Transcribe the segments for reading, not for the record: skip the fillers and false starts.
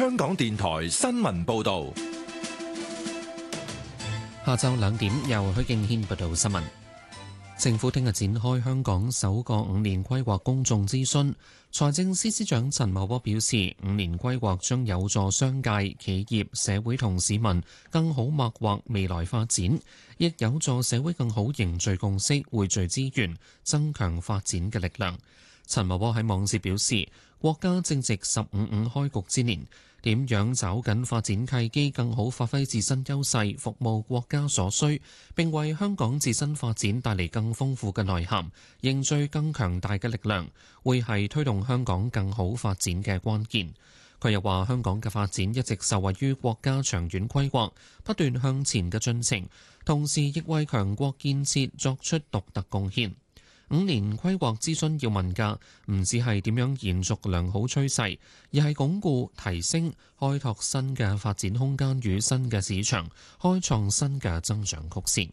香港電台新聞報道。 下晝2點，由許敬軒報道新聞。政府聽日展開香港首個5年規劃公眾諮詢。財政司司長陳茂波表示，5年規劃將有助商界、企業、社會同市民更好擘劃未來發展，亦有助社會更好凝聚共識、匯聚資源，增強發展嘅力量。陳茂波喺網誌表示，國家正值15+5開局之年，點樣抓緊發展契機，更好發揮自身優勢，服務國家所需，並為香港自身發展帶嚟更豐富嘅內涵，凝聚更強大嘅力量，會係推動香港更好發展嘅關鍵。佢又話，香港嘅發展一直受惠於國家長遠規劃，不斷向前嘅進程，同時亦為強國建設作出獨特貢獻。5年規劃諮詢要問嘅唔只係點樣延續良好趨勢，而係鞏固、提升、開拓新嘅發展空間與新嘅市場，開創新嘅增長曲線。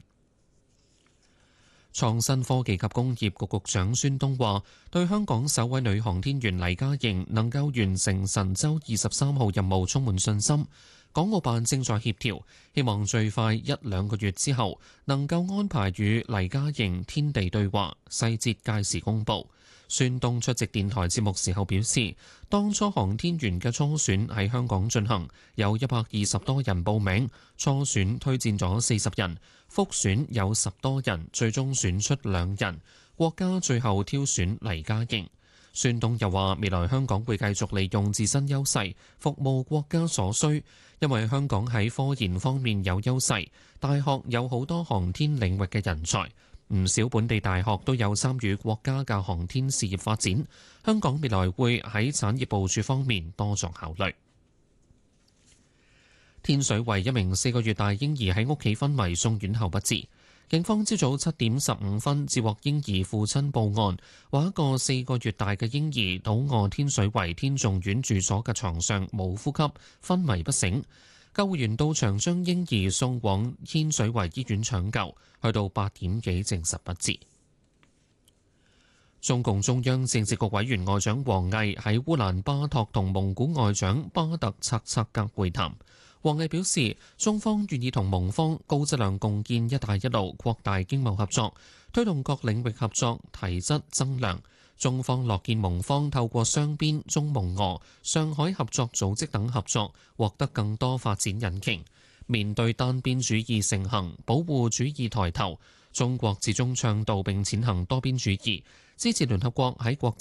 創新科技及工業局局長孫東話，對香港首位女航天員黎嘉瑩能夠完成神舟23號任務充滿信心。港澳辦正在協調，希望最快1-2個月之後能夠安排與黎嘉瑩天地對話，細節屆時公佈。孫東出席電台節目時候表示，當初航天員嘅初選喺香港進行，有120多人報名，初選推薦咗40人，複選有10多人，最終選出2人，國家最後挑選黎嘉瑩。孫東又話，未來香港會繼續利用自身優勢，服務國家所需，因為香港喺科研方面有優勢，大學有好多航天領域嘅人才，唔少本地大學都有參與國家嘅航天事業發展，香港未來會喺產業部署方面多作考慮。天水圍一名4個月大嬰兒喺屋企昏迷送院後不治。警方朝早7點15分接獲嬰兒父親報案，話一個4個月大嘅嬰兒倒卧天水圍天頌苑住所嘅床上冇呼吸，昏迷不醒。救護員到場將嬰兒送往天水圍醫院搶救，去到8點幾證實不治。中共中央政治局委員外長王毅喺烏蘭巴托同蒙古外長巴特察薩格會談。王毅表示，中方願意同蒙方高質量共建「一帶一路」，擴大經貿合作，推動各領域合作提質增量。中方樂見蒙方透過雙邊、中蒙俄、上海合作組織等合作，獲得更多發展引擎。面對單邊主義盛行、保護主義抬頭，中國始終倡導並踐行多邊主義，支持聯合國喺國